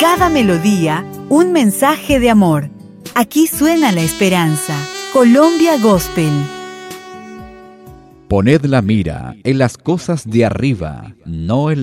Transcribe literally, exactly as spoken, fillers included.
cada melodía, un mensaje de amor. Aquí suena la esperanza. Colombia Gospel. Poned la mira en las cosas de arriba, no en